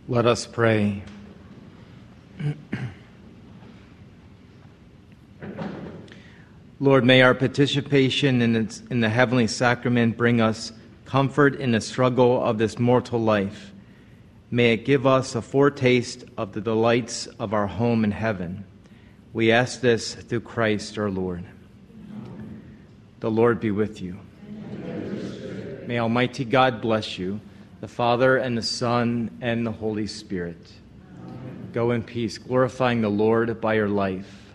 Let us pray. Lord, may our participation in the heavenly sacrament bring us comfort in the struggle of this mortal life. May it give us a foretaste of the delights of our home in heaven. We ask this through Christ our Lord. The Lord be with you. May Almighty God bless you, the Father and the Son and the Holy Spirit. Amen. Go in peace, glorifying the Lord by your life.